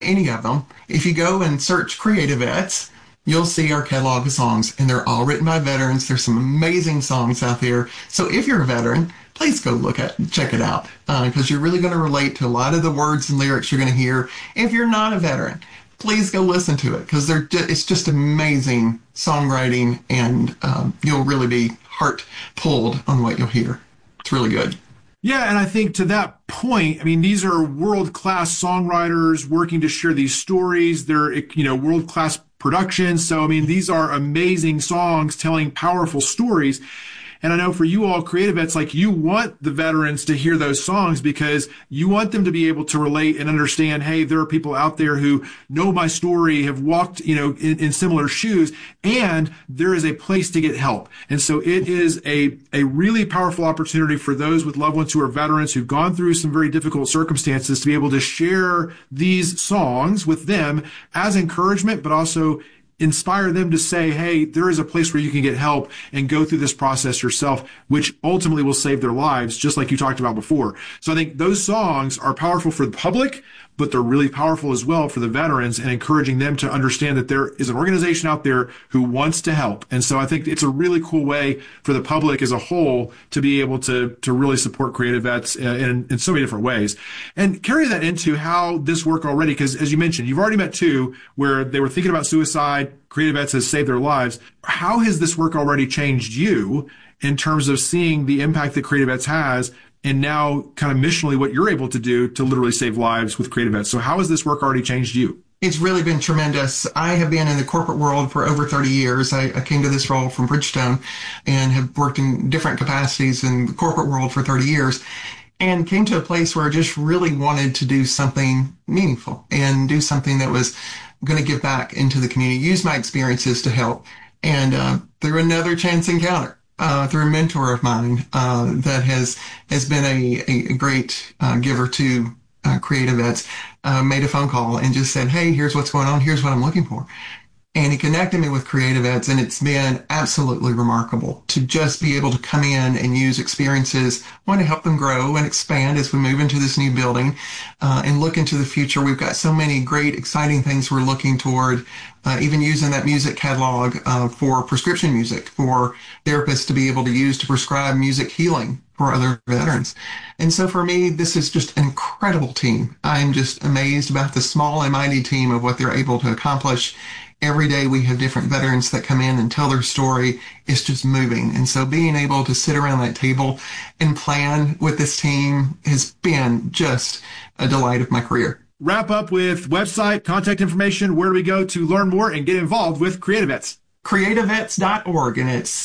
any of them. If you go and search Creative Vets, you'll see our catalog of songs, and they're all written by veterans. There's some amazing songs out there. So if you're a veteran, please go check it out, because you're really going to relate to a lot of the words and lyrics you're going to hear. If you're not a veteran, please go listen to it, because it's just amazing songwriting, and you'll really be heart pulled on what you'll hear. It's really good. Yeah, and I think to that point, I mean, these are world-class songwriters working to share these stories. They're, world-class productions. So, I mean, these are amazing songs telling powerful stories. And I know for you all creative vets, like, you want the veterans to hear those songs because you want them to be able to relate and understand, hey, there are people out there who know my story, have walked, in similar shoes, and there is a place to get help. And so it is a really powerful opportunity for those with loved ones who are veterans who've gone through some very difficult circumstances to be able to share these songs with them as encouragement, but also inspire them to say, hey, there is a place where you can get help and go through this process yourself, which ultimately will save their lives, just like you talked about before. So I think those songs are powerful for the public, but they're really powerful as well for the veterans, and encouraging them to understand that there is an organization out there who wants to help. And so I think it's a really cool way for the public as a whole to be able to really support creative vets in so many different ways. And carry that into how this work already, because as you mentioned, you've already met two where they were thinking about suicide. Creative Vets has saved their lives. How has this work already changed you in terms of seeing the impact that Creative Vets has, and now kind of missionally what you're able to do to literally save lives with Creative Vets? So how has this work already changed you? It's really been tremendous. I have been in the corporate world for over 30 years. I came to this role from Bridgestone and have worked in different capacities in the corporate world for 30 years. And came to a place where I just really wanted to do something meaningful and do something that was going to give back into the community, use my experiences to help. And through another chance encounter, through a mentor of mine that has been a great giver to Creative Vets, made a phone call and just said, hey, here's what's going on. Here's what I'm looking for. And he connected me with Creative Vets, and it's been absolutely remarkable to just be able to come in and use experiences, want to help them grow and expand as we move into this new building, and look into the future. We've got so many great, exciting things we're looking toward, even using that music catalog for prescription music for therapists to be able to use to prescribe music healing for other veterans. And so for me, this is just an incredible team. I'm just amazed about the small and mighty team of what they're able to accomplish. Every day we have different veterans that come in and tell their story. It's just moving. And so being able to sit around that table and plan with this team has been just a delight of my career. Wrap up with website, contact information. Where do we go to learn more and get involved with Creative Vets? CreativeVets.org, and it's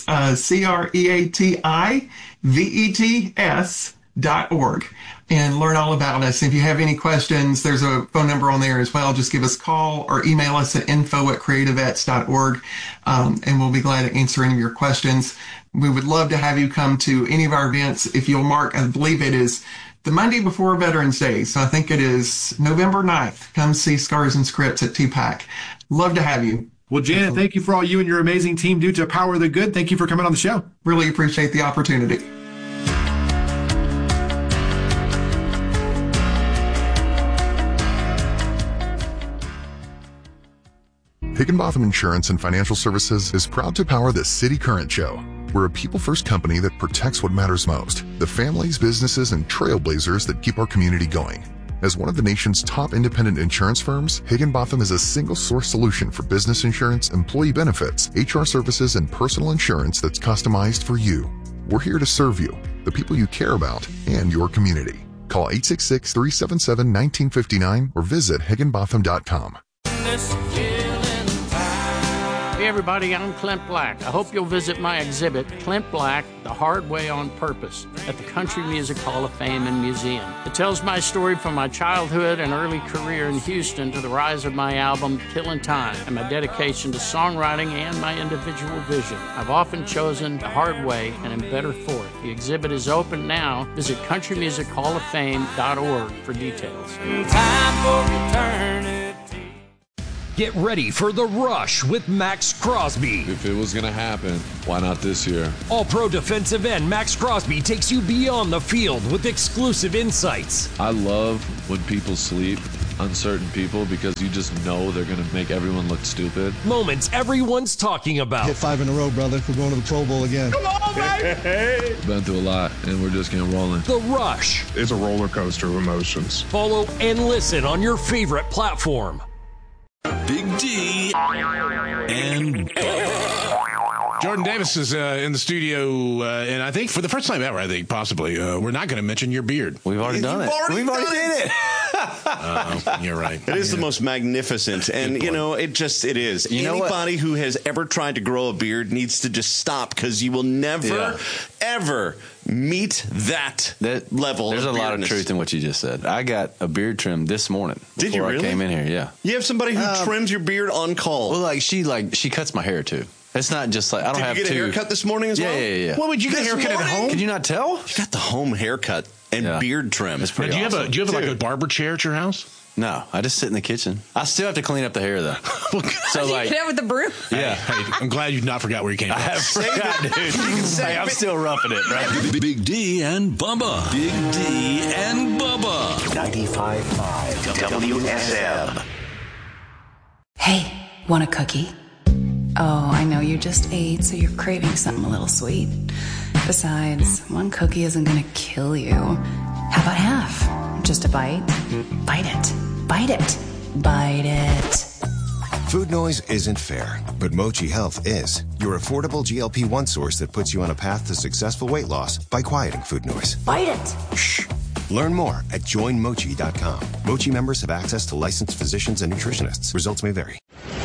CreativeVets.org, and learn all about us. If you have any questions, there's a phone number on there as well. Just give us a call or email us at info@creativevets.org, and we'll be glad to answer any of your questions. We would love to have you come to any of our events. If you'll mark, I believe it is the Monday before Veterans Day, so I think it is November 9th. Come see Scars and Scripts at TPAC. Love to have you. Well, Janet, thank you for all you and your amazing team do to power the good. Thank you for coming on the show. Really appreciate the opportunity. Higginbotham Insurance and Financial Services is proud to power the City Current Show. We're a people-first company that protects what matters most, the families, businesses, and trailblazers that keep our community going. As one of the nation's top independent insurance firms, Higginbotham is a single-source solution for business insurance, employee benefits, HR services, and personal insurance that's customized for you. We're here to serve you, the people you care about, and your community. Call 866-377-1959 or visit higginbotham.com. Hey everybody, I'm Clint Black. I hope you'll visit my exhibit, Clint Black, The Hard Way on Purpose, at the Country Music Hall of Fame and Museum. It tells my story from my childhood and early career in Houston to the rise of my album, Killin' Time, and my dedication to songwriting and my individual vision. I've often chosen the hard way and am better for it. The exhibit is open now. Visit countrymusichofoffame.org for details. Time for eternity. Get ready for The Rush with Max Crosby. If it was going to happen, why not this year? All-Pro defensive end Max Crosby takes you beyond the field with exclusive insights. I love when people sleep on certain people because you just know they're going to make everyone look stupid. Moments everyone's talking about. Hit 5 in a row, brother. We're going to the Pro Bowl again. Come on, baby! Been through a lot, and we're just getting rolling. The Rush. It's a roller coaster of emotions. Follow and listen on your favorite platform. Big D and Jordan Davis is in the studio, and I think for the first time ever, possibly, we're not going to mention your beard. We've already done it. We've already did it. You're right. It is the most magnificent, and it is. Anybody who has ever tried to grow a beard needs to just stop, because you will never, ever meet that level. There's of a lot of truth in what you just said. I got a beard trim this morning. Did you really? I came in here, yeah. You have somebody who trims your beard on call. Well, she cuts my hair too. It's not just like I don't have to. Did you get a haircut this morning as well? Yeah. What would you get a haircut at home? Could you not tell? You got the home haircut and beard trim. It's pretty awesome. Do you have like a barber chair at your house? No, I just sit in the kitchen. I still have to clean up the hair though. So you get out with the broom. Yeah. Hey, I'm glad you've not forgot where you came from. I have forgot, dude. I'm still roughing it, right? Big D and Bubba. Big D and Bubba. 95.5 WSM. Hey, want a cookie? Oh, I know you just ate, so you're craving something a little sweet. Besides, one cookie isn't gonna kill you. How about half? Just a bite? Bite it. Bite it. Bite it. Food noise isn't fair, but Mochi Health is. Your affordable GLP-1 source that puts you on a path to successful weight loss by quieting food noise. Bite it. Shh. Learn more at joinmochi.com. Mochi members have access to licensed physicians and nutritionists. Results may vary.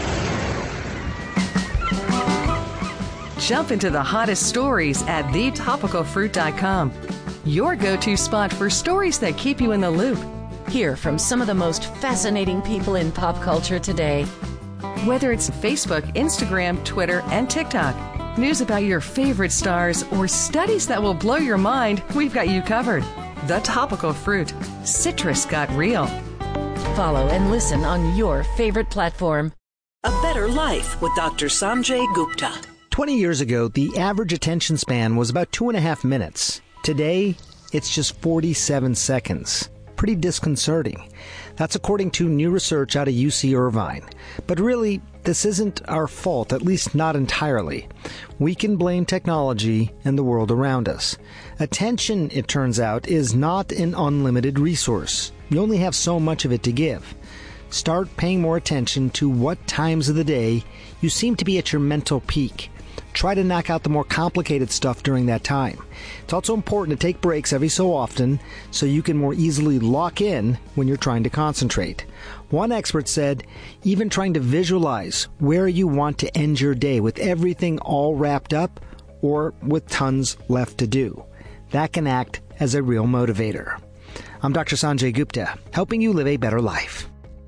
Jump into the hottest stories at thetopicalfruit.com. Your go-to spot for stories that keep you in the loop. Hear from some of the most fascinating people in pop culture today. Whether it's Facebook, Instagram, Twitter, and TikTok, news about your favorite stars, or studies that will blow your mind, we've got you covered. The Topical Fruit. Citrus got real. Follow and listen on your favorite platform. A Better Life with Dr. Sanjay Gupta. 20 years ago, the average attention span was about 2.5 minutes. Today, it's just 47 seconds. Pretty disconcerting. That's according to new research out of UC Irvine. But really, this isn't our fault, at least not entirely. We can blame technology and the world around us. Attention, it turns out, is not an unlimited resource. You only have so much of it to give. Start paying more attention to what times of the day you seem to be at your mental peak. Try to knock out the more complicated stuff during that time. It's also important to take breaks every so often so you can more easily lock in when you're trying to concentrate. One expert said, even trying to visualize where you want to end your day with everything all wrapped up or with tons left to do. That can act as a real motivator. I'm Dr. Sanjay Gupta, helping you live a better life.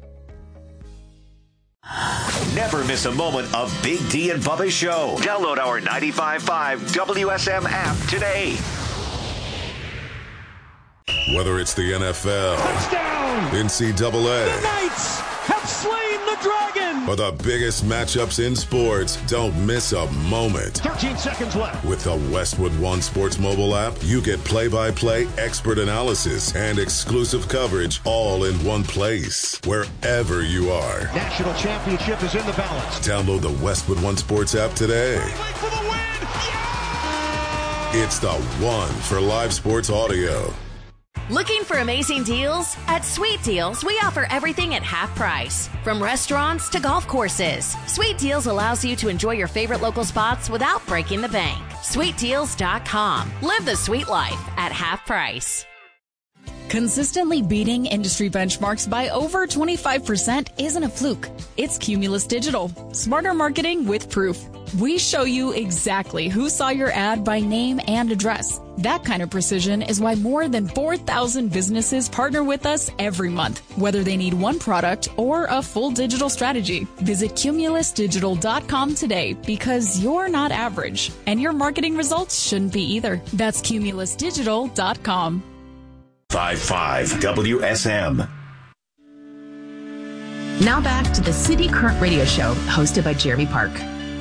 Never miss a moment of Big D and Bubba's show. Download our 95.5 WSM app today. Whether it's the NFL, touchdown, NCAA, the Knights have slain the dragon, or the biggest matchups in sports, don't miss a moment. 13 seconds left. With the Westwood One Sports mobile app, you get play-by-play expert analysis and exclusive coverage all in one place, wherever you are. National championship is in the balance. Download the Westwood One Sports app today. For the win. It's the one for live sports audio. Looking for amazing deals? At Sweet Deals, we offer everything at half price. From restaurants to golf courses, Sweet Deals allows you to enjoy your favorite local spots without breaking the bank. SweetDeals.com. Live the sweet life at half price. Consistently beating industry benchmarks by over 25% isn't a fluke. It's Cumulus Digital. Smarter marketing with proof. We show you exactly who saw your ad by name and address. That kind of precision is why more than 4,000 businesses partner with us every month, whether they need one product or a full digital strategy. Visit cumulusdigital.com today because you're not average, and your marketing results shouldn't be either. That's cumulusdigital.com. 5.5 WSM. Now back to the City Current Radio Show, hosted by Jeremy Park.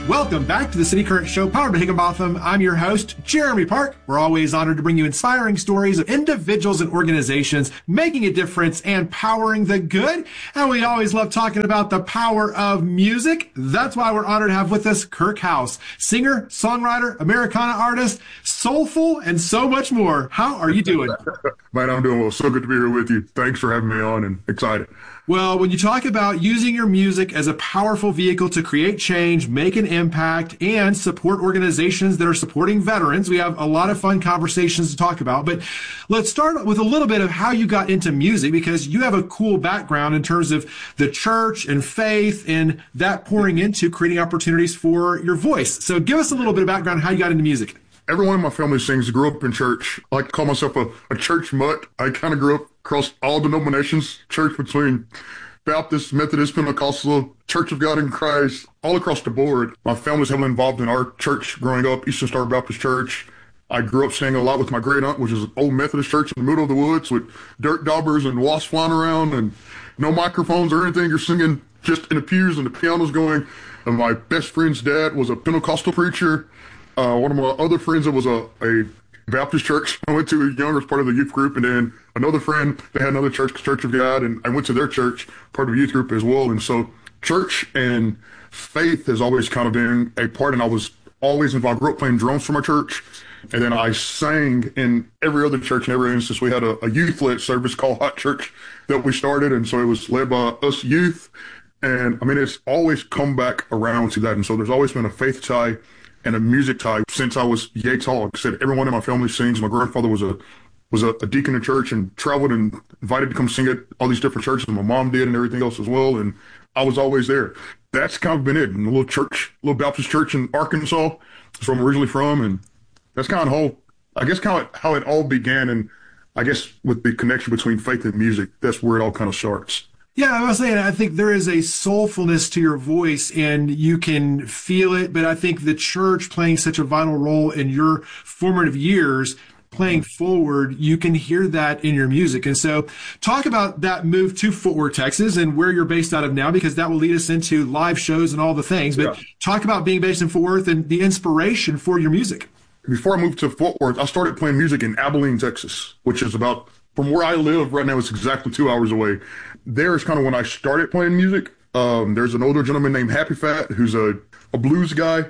Welcome back to the City Current Show, powered by Higginbotham. I'm your host, Jeremy Park. We're always honored to bring you inspiring stories of individuals and organizations making a difference and powering the good. And we always love talking about the power of music. That's why we're honored to have with us Kirk House, singer, songwriter, Americana artist, soulful, and so much more. How are you doing? Man, I'm doing well. So good to be here with you. Thanks for having me on, and excited. Well, when you talk about using your music as a powerful vehicle to create change, make an impact, and support organizations that are supporting veterans, we have a lot of fun conversations to talk about. But let's start with a little bit of how you got into music, because you have a cool background in terms of the church and faith and that pouring into creating opportunities for your voice. So give us a little bit of background on how you got into music. Everyone in my family sings. Grew up in church. I like to call myself a church mutt. I kind of grew up across all denominations, church between Baptist, Methodist, Pentecostal, Church of God in Christ, all across the board. My family was heavily involved in our church growing up, Eastern Star Baptist Church. I grew up singing a lot with my great aunt, which is an old Methodist church in the middle of the woods with dirt daubers and wasps flying around and no microphones or anything. You're singing just in the pews and the piano's going. And my best friend's dad was a Pentecostal preacher. One of my other friends that was a Baptist church I went to younger as part of the youth group, and then another friend, they had another church, Church of God, and I went to their church, part of the youth group as well. And so church and faith has always kind of been a part, and I was always involved. I grew up playing drums for my church, and then I sang in every other church in every instance. We had a youth-led service called Hot Church that we started, and so it was led by us youth. And I mean, it's always come back around to that. And so there's always been a faith tie and a music tie since I was yay tall. Like I said, everyone in my family sings. My grandfather was a deacon in church and traveled and invited to come sing at all these different churches. My mom did and everything else as well. And I was always there. That's kind of been it. And a little Baptist church in Arkansas, that's where I'm originally from. And that's kind of how it all began. And I guess with the connection between faith and music, that's where it all kind of starts. Yeah, I was saying, I think there is a soulfulness to your voice and you can feel it, but I think the church playing such a vital role in your formative years, playing forward, you can hear that in your music. And so talk about that move to Fort Worth, Texas, and where you're based out of now, because that will lead us into live shows and all the things. But talk about being based in Fort Worth and the inspiration for your music. Before I moved to Fort Worth, I started playing music in Abilene, Texas, which is about, from where I live right now, it's exactly 2 hours away. There's kind of when I started playing music. There's an older gentleman named Happy Fat, who's a blues guy,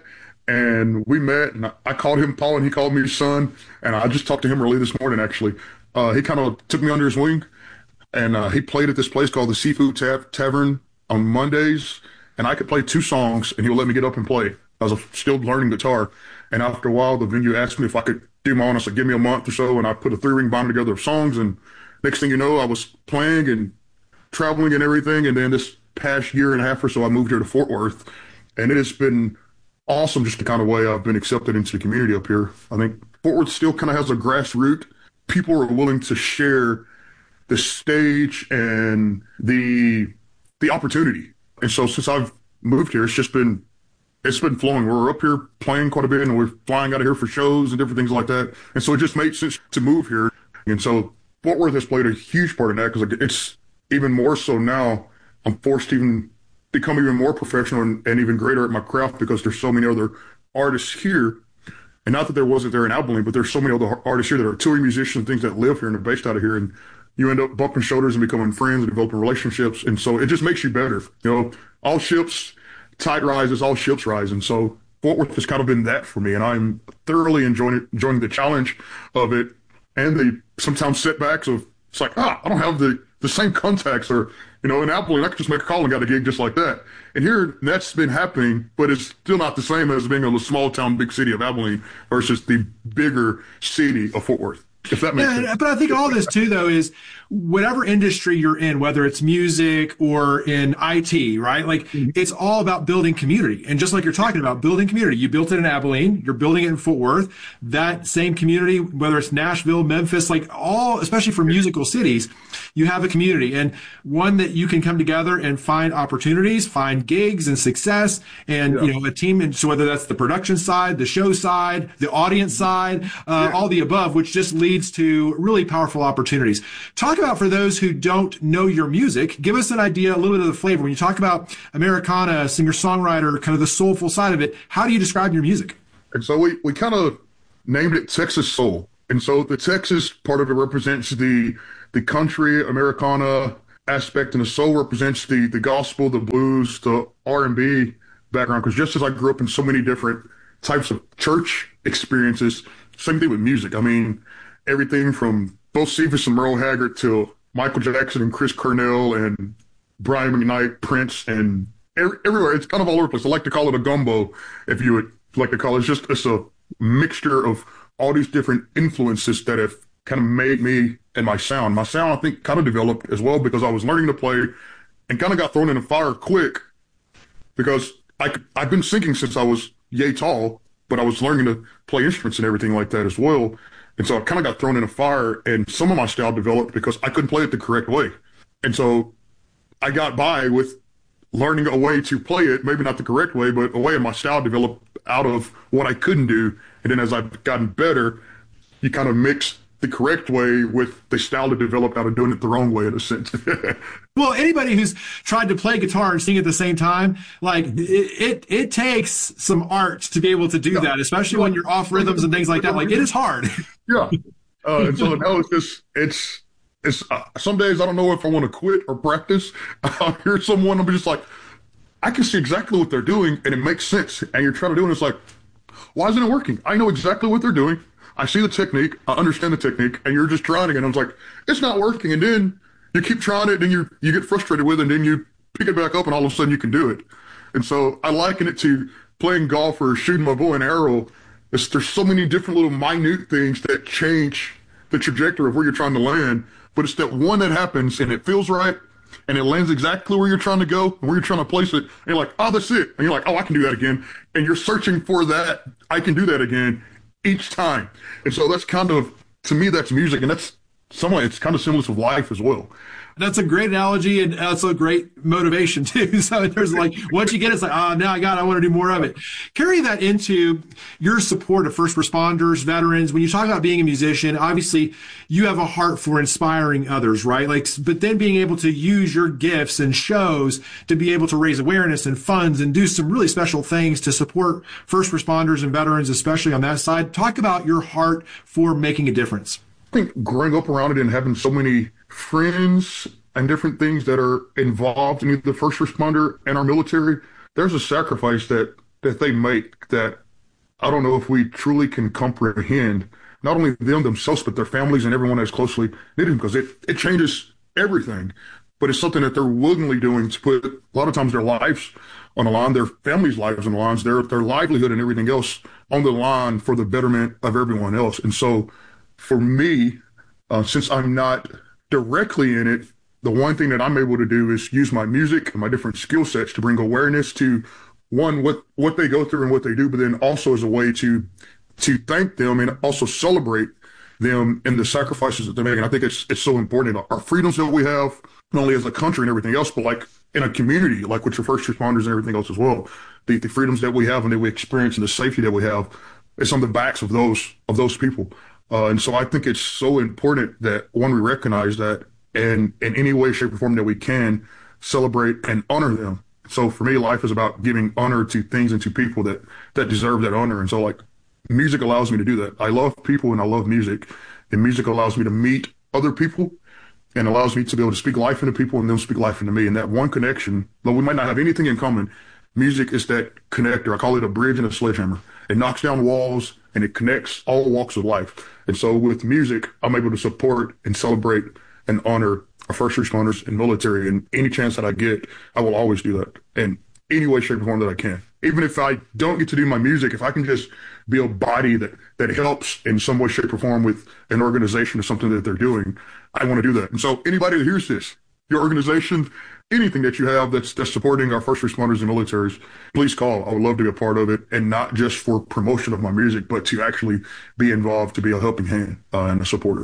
and we met, and I called him Paul, and he called me his son, and I just talked to him early this morning, actually. He kind of took me under his wing, and he played at this place called the Seafood Tavern on Mondays, and I could play 2 songs, and he would let me get up and play. I was still learning guitar, and after a while, the venue asked me if I could do my own. I said, give me a month or so, and I put a 3-ring band together of songs, and next thing you know, I was playing and traveling and everything. And then this past year and a half or so, I moved here to Fort Worth, and it has been awesome just the kind of way I've been accepted into the community up here. I think Fort Worth still kind of has a grassroots. People are willing to share the stage and the opportunity. And so since I've moved here, it's been flowing. We're up here playing quite a bit, and we're flying out of here for shows and different things like that. And so it just made sense to move here. And so Fort Worth has played a huge part in that, because it's even more so now. I'm forced to even become even more professional and even greater at my craft, because there's so many other artists here. And not that there wasn't there in Abilene, but there's so many other artists here that are touring musicians and things that live here and are based out of here. And you end up bumping shoulders and becoming friends and developing relationships. And so it just makes you better. You know, all ships, tide rises, all ships rise. And so Fort Worth has kind of been that for me. And I'm thoroughly enjoying the challenge of it and the sometimes setbacks of, it's like, I don't have the same contacts, or, you know, in Abilene, I could just make a call and got a gig just like that. And here, that's been happening, but it's still not the same as being a small town, big city of Abilene versus the bigger city of Fort Worth, if that makes sense. But I think all this, too, though, is whatever industry you're in, whether it's music or in IT, right? Like, it's all about building community. And just like you're talking about, building community. You built it in Abilene. You're building it in Fort Worth. That same community, whether it's Nashville, Memphis, like all, especially for musical cities, you have a community, and one that you can come together and find opportunities, find gigs and success, and, you know, a team. And so whether that's the production side, the show side, the audience side, all the above, which just leads to really powerful opportunities. Talk about, for those who don't know your music, give us an idea, a little bit of the flavor. When you talk about Americana, singer-songwriter, kind of the soulful side of it, how do you describe your music? And so we kind of named it Texas Soul. And so the Texas part of it represents the country, Americana aspect, and the soul represents the gospel, the blues, the R&B background. Because just as I grew up in so many different types of church experiences, same thing with music. I mean, everything from Bo Cephas and Merle Haggard to Michael Jackson and Chris Cornell and Brian McKnight, Prince, and everywhere. It's kind of all over the place. I like to call it a gumbo, if you would like to call it. It's a mixture of all these different influences that have kind of made me and my sound. My sound, I think, kind of developed as well because I was learning to play and kind of got thrown in the fire quick because I've been singing since I was yay tall, but I was learning to play instruments and everything like that as well. And so I kind of got thrown in the fire, and some of my style developed because I couldn't play it the correct way. And so I got by with learning a way to play it, maybe not the correct way, but a way my style developed out of what I couldn't do. And then as I've gotten better, you kind of mix the correct way with the style that developed out of doing it the wrong way, in a sense. Well, anybody who's tried to play guitar and sing at the same time, like it takes some art to be able to do that, especially when you're off rhythms and things like that. Like, it is hard. Yeah. And so now it's some days I don't know if I want to quit or practice. I'll hear someone, I'm just like, I can see exactly what they're doing and it makes sense. And you're trying to do it, it's like, why isn't it working? I know exactly what they're doing. I see the technique, I understand the technique, and you're just trying it. And I was like, it's not working. And then you keep trying it, and you get frustrated with it, and then you pick it back up, and all of a sudden you can do it. And so I liken it to playing golf or shooting my bow and arrow. There's so many different little minute things that change the trajectory of where you're trying to land. But it's that one that happens, and it feels right, and it lands exactly where you're trying to go, and where you're trying to place it. And you're like, oh, that's it. And you're like, oh, I can do that again. And you're searching for that, I can do that again, each time. And so that's kind of, to me, that's music. And that's somewhat, it's kind of similar to life as well. That's a great analogy, and that's a great motivation too. So there's like, once you get it, it's like, now I want to do more of it. Carry that into your support of first responders, veterans. When you talk about being a musician, obviously you have a heart for inspiring others, right? Like, but then being able to use your gifts and shows to be able to raise awareness and funds and do some really special things to support first responders and veterans, especially on that side. Talk about your heart for making a difference. I think growing up around it and having so many friends and different things that are involved in either the first responder and our military, there's a sacrifice that they make that I don't know if we truly can comprehend, not only them themselves, but their families and everyone that's closely knitted, because it changes everything. But it's something that they're willingly doing to put a lot of times their lives on the line, their families' lives on the lines, their livelihood and everything else on the line for the betterment of everyone else. And so for me, since I'm not directly in it, the one thing that I'm able to do is use my music and my different skill sets to bring awareness to, one, what they go through and what they do, but then also as a way to thank them and also celebrate them and the sacrifices that they're making. I think it's so important. Our freedoms that we have, not only as a country and everything else, but like in a community, like with your first responders and everything else as well. The freedoms that we have and that we experience and the safety that we have, it's on the backs of those people. And so I think it's so important that, one, we recognize that and in any way, shape, or form that we can celebrate and honor them. So for me, life is about giving honor to things and to people that deserve that honor. And so like music allows me to do that. I love people and I love music, and music allows me to meet other people and allows me to be able to speak life into people and them speak life into me. And that one connection, though we might not have anything in common, music is that connector. I call it a bridge and a sledgehammer. It knocks down walls and it connects all walks of life. And so with music, I'm able to support and celebrate and honor our first responders and military. And any chance that I get, I will always do that in any way, shape, or form that I can. Even if I don't get to do my music, if I can just be a body that helps in some way, shape, or form with an organization or something that they're doing, I want to do that. And so anybody that hears this, your organization, anything that you have that's supporting our first responders and militaries, please call. I would love to be a part of it, and not just for promotion of my music, but to actually be involved, to be a helping hand and a supporter.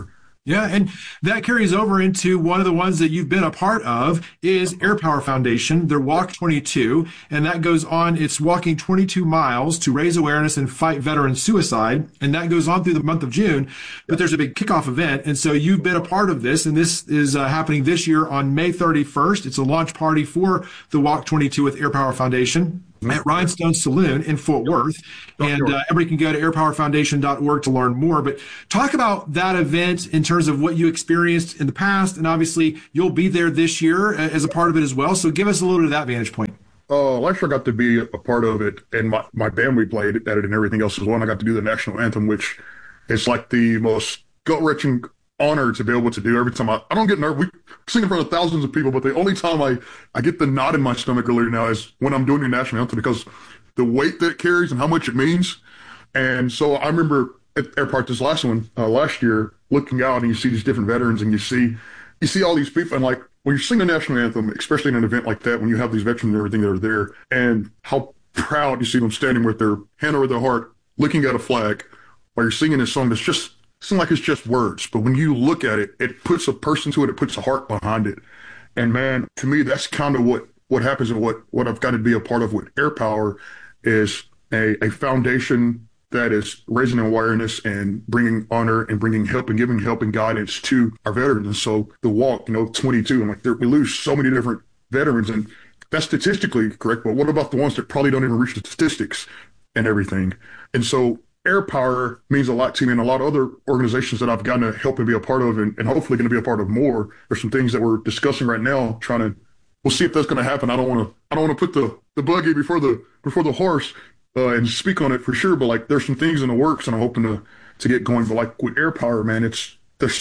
Yeah, and that carries over into one of the ones that you've been a part of is Air Power Foundation, their Walk 22, and that goes on, it's walking 22 miles to raise awareness and fight veteran suicide, and that goes on through the month of June, but there's a big kickoff event, and so you've been a part of this, and this is happening this year on May 31st. It's a launch party for the Walk 22 with Air Power Foundation at Rhinestone Saloon in Fort Worth. And everybody can go to airpowerfoundation.org to learn more. But talk about that event in terms of what you experienced in the past. And obviously, you'll be there this year as a part of it as well. So give us a little bit of that vantage point. Last year I got to be a part of it, and my band, we played at it and everything else as well. And I got to do the national anthem, which is like the most gut-wrenching honor to be able to do. Every time I don't get nervous. We sing in front of thousands of people, but the only time I get the knot in my stomach earlier now is when I'm doing the national anthem, because the weight that it carries and how much it means. And so I remember at Airport, this last one, last year, looking out and you see these different veterans and you see all these people, and like when you're singing the national anthem, especially in an event like that, when you have these veterans and everything that are there, and how proud you see them standing with their hand over their heart, looking at a flag while you're singing this song that's just, it's not like it's just words, but when you look at it, it puts a person to it, it puts a heart behind it. And man, to me, that's kind of what happens, and what I've got to be a part of with Air Power is a foundation that is raising awareness and bringing honor and bringing help and giving help and guidance to our veterans. And so the Walk, 22, and like we lose so many different veterans, and that's statistically correct, but what about the ones that probably don't even reach the statistics and everything? And so Air Power means a lot to me, and a lot of other organizations that I've gotten to help and be a part of, and hopefully going to be a part of more. There's some things that we're discussing right now, we'll see if that's going to happen. I don't want to put the buggy before the horse and speak on it for sure, but like there's some things in the works, and I'm hoping to get going. But like with Air Power, man, there's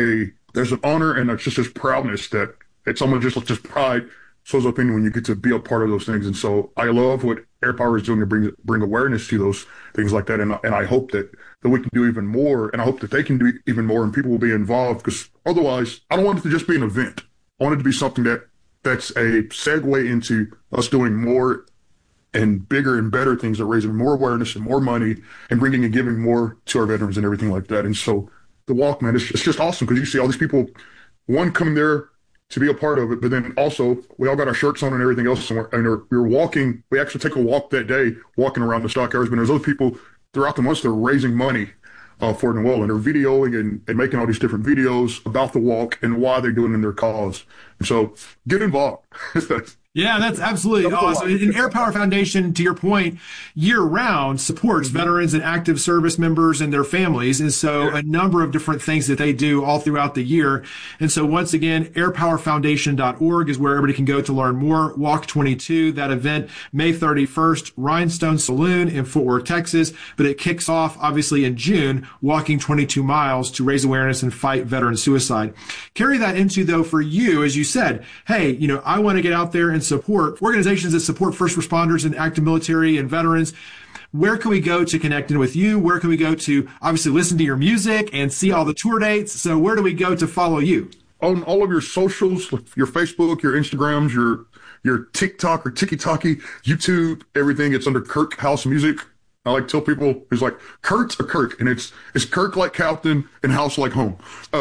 an honor, and there's just this proudness that it's almost just pride shows up in when you get to be a part of those things. And so I love what Air Power is doing to bring awareness to those things like that. And I hope that we can do even more, and I hope that they can do even more, and people will be involved, because otherwise I don't want it to just be an event. I want it to be something that's a segue into us doing more and bigger and better things, that raising more awareness and more money and bringing and giving more to our veterans and everything like that. And so the Walk, man, it's just awesome, because you see all these people, one, coming there to be a part of it, but then also we all got our shirts on and everything else, and we're walking. We actually take a walk that day, walking around the stock areas, but there's other people throughout the months that are raising money for it as well, and they're videoing and making all these different videos about the Walk and why they're doing it in their cause. And so get involved. Yeah, that's absolutely awesome. And Air Power Foundation, to your point, year-round supports veterans and active service members and their families. And so a number of different things that they do all throughout the year. And so once again, airpowerfoundation.org is where everybody can go to learn more. Walk 22, that event, May 31st, Rhinestone Saloon in Fort Worth, Texas. But it kicks off, obviously, in June, walking 22 miles to raise awareness and fight veteran suicide. Carry that into, though, for you, as you said, hey, I want to get out there and support organizations that support first responders and active military and veterans. Where can we go to connect in with you? Where can we go to obviously listen to your music and see all the tour dates? So where do we go to follow you? On all of your socials, your Facebook, your Instagrams, your TikTok or TikTok, YouTube, everything. It's under Kirk House Music. I like to tell people, it's like Kurt's a Kirk, and it's Kirk like Captain and house like home.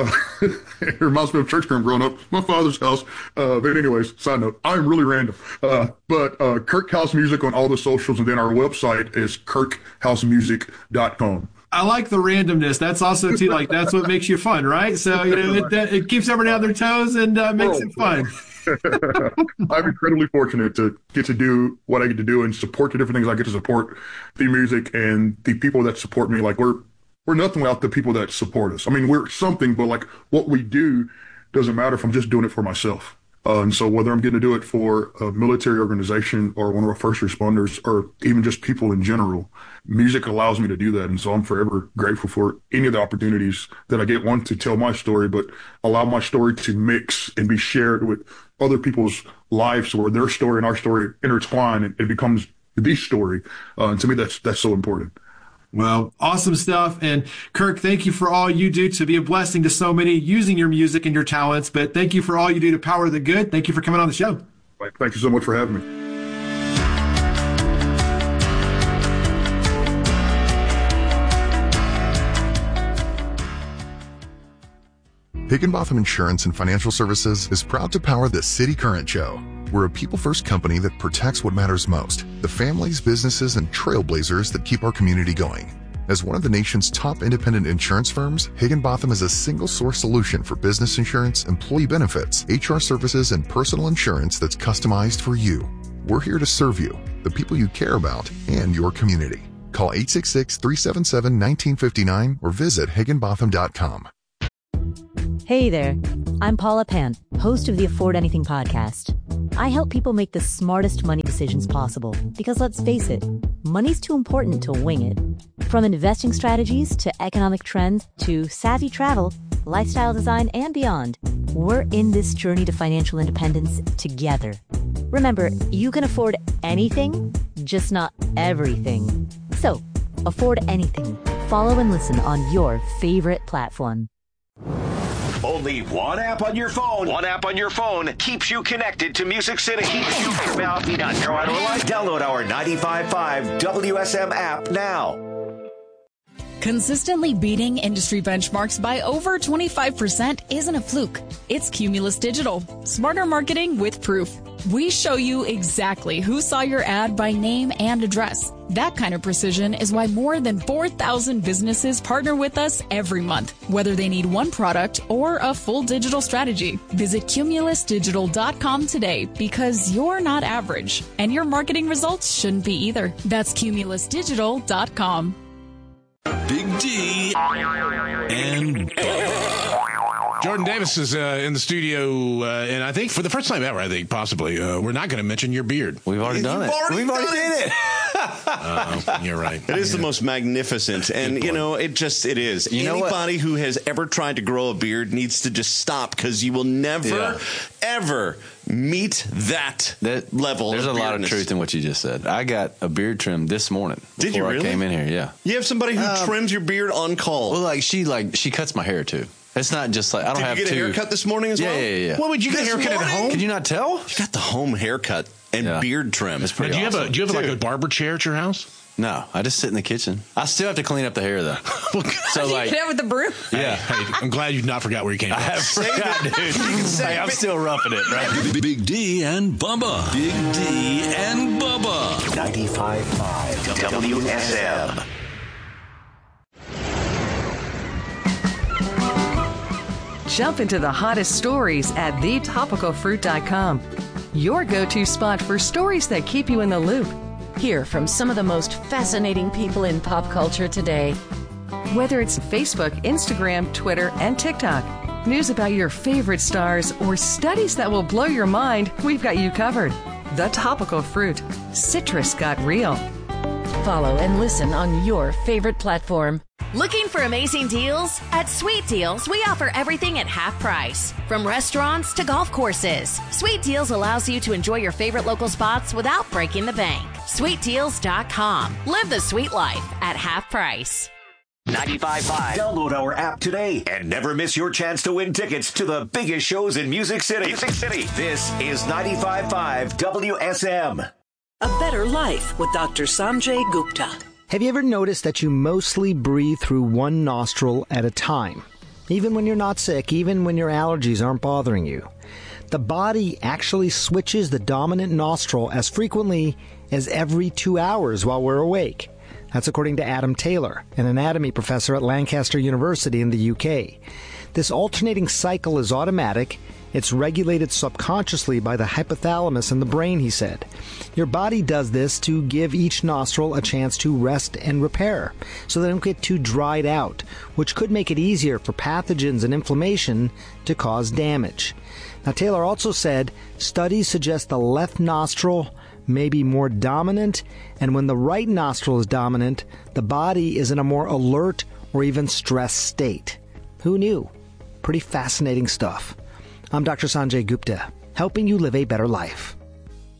It reminds me of church growing up, my father's house. But anyways, side note, I'm really random. But Kirk House Music on all the socials, and then our website is kirkhousemusic.com. I like the randomness. That's also too, like, that's what makes you fun, right? So, it keeps everybody on their toes and makes it fun. I'm incredibly fortunate to get to do what I get to do and support the different things I get to support, the music and the people that support me. Like we're nothing without the people that support us. I mean, we're something, but like what we do doesn't matter if I'm just doing it for myself. And so whether I'm getting to do it for a military organization or one of our first responders or even just people in general, music allows me to do that. And so I'm forever grateful for any of the opportunities that I get, one, to tell my story, but allow my story to mix and be shared with other people's lives, where their story and our story intertwine and it becomes the story. And to me, that's so important. Well, awesome stuff. And Kirk, thank you for all you do to be a blessing to so many using your music and your talents. But thank you for all you do to power the good. Thank you for coming on the show. Thank you so much for having me. Higginbotham Insurance and Financial Services is proud to power the City Current Show. We're a people-first company that protects what matters most, the families, businesses, and trailblazers that keep our community going. As one of the nation's top independent insurance firms, Higginbotham is a single-source solution for business insurance, employee benefits, HR services, and personal insurance that's customized for you. We're here to serve you, the people you care about, and your community. Call 866-377-1959 or visit higginbotham.com. Hey there, I'm Paula Pant, host of the Afford Anything podcast. I help people make the smartest money decisions possible because, let's face it, money's too important to wing it. From investing strategies to economic trends to savvy travel, lifestyle design, and beyond, we're in this journey to financial independence together. Remember, you can afford anything, just not everything. So, afford anything. Follow and listen on your favorite platform. Only one app on your phone. One app on your phone keeps you connected to Music City. Download our 95.5 WSM app now. Consistently beating industry benchmarks by over 25% isn't a fluke. It's Cumulus Digital. Smarter marketing with proof. We show you exactly who saw your ad by name and address. That kind of precision is why more than 4,000 businesses partner with us every month, whether they need one product or a full digital strategy. Visit cumulusdigital.com today because you're not average, and your marketing results shouldn't be either. That's cumulusdigital.com. Big D and Jordan Davis is in the studio, and I think for the first time ever, possibly, we're not going to mention your beard. We've already done it. We've already did it. You're right. It is the most magnificent, and it is. Anybody who has ever tried to grow a beard needs to just stop, because you will never, ever meet that level. There's of a lot of truth in what you just said. I got a beard trim this morning. Did you really? I came in here, yeah. You have somebody who trims your beard on call. Well, she cuts my hair too. It's not just like I don't have to. Did you get a haircut this morning as well? Yeah. What would you get a haircut at home? Can you not tell? You got the home haircut and beard trim. It's pretty awesome. Do you have like a barber chair at your house? No, I just sit in the kitchen. I still have to clean up the hair though. So you get out with the broom. Yeah. Hey, I'm glad you've not forgot where you came from. I forgot, dude. Hey, I'm still roughing it, right? Big D and Bubba. Big D and Bubba. 95.5 WSM. Jump into the hottest stories at thetopicalfruit.com. Your go-to spot for stories that keep you in the loop. Hear from some of the most fascinating people in pop culture today. Whether it's Facebook, Instagram, Twitter, and TikTok, news about your favorite stars, or studies that will blow your mind, we've got you covered. The Topical Fruit. Citrus got real. Follow and listen on your favorite platform. Looking for amazing deals? At Sweet Deals, we offer everything at half price. From restaurants to golf courses, Sweet Deals allows you to enjoy your favorite local spots without breaking the bank. SweetDeals.com. Live the sweet life at half price. 95.5. Download our app today and never miss your chance to win tickets to the biggest shows in Music City. This is 95.5 WSM. A Better Life with Dr. Sanjay Gupta. Have you ever noticed that you mostly breathe through one nostril at a time? Even when you're not sick, even when your allergies aren't bothering you. The body actually switches the dominant nostril as frequently as every 2 hours while we're awake. That's according to Adam Taylor, an anatomy professor at Lancaster University in the UK. This alternating cycle is automatic. It's regulated subconsciously by the hypothalamus in the brain, he said. Your body does this to give each nostril a chance to rest and repair, so they don't get too dried out, which could make it easier for pathogens and inflammation to cause damage. Now, Taylor also said studies suggest the left nostril may be more dominant, and when the right nostril is dominant, the body is in a more alert or even stressed state. Who knew? Pretty fascinating stuff. I'm Dr. Sanjay Gupta, helping you live a better life.